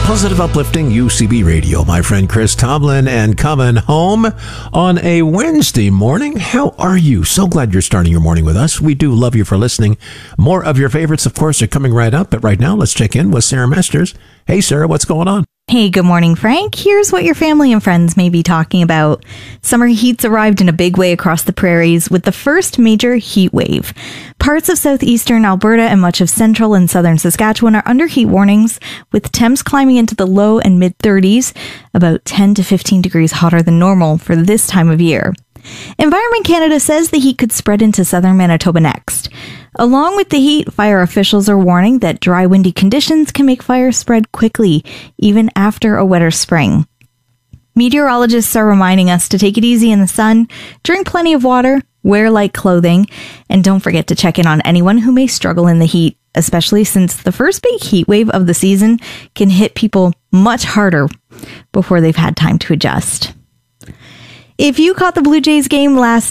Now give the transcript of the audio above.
Positive, uplifting UCB Radio. My friend Chris Tomlin, and coming home on a Wednesday morning. How are you? So glad you're starting your morning with us. We do love you for listening. More of your favorites, of course, are coming right up. But right now, let's check in with Sarah Masters. Hey, Sarah, what's going on? Hey, good morning, Frank. Here's what your family and friends may be talking about. Summer heat's arrived in a big way across the prairies with the first major heat wave. Parts of southeastern Alberta and much of central and southern Saskatchewan are under heat warnings, with temps climbing into the low and mid-30s, about 10 to 15 degrees hotter than normal for this time of year. Environment Canada says the heat could spread into southern Manitoba next. Along with the heat, fire officials are warning that dry, windy conditions can make fires spread quickly, even after a wetter spring. Meteorologists are reminding us to take it easy in the sun, drink plenty of water, wear light clothing, and don't forget to check in on anyone who may struggle in the heat, especially since the first big heat wave of the season can hit people much harder before they've had time to adjust. If you caught the Blue Jays game last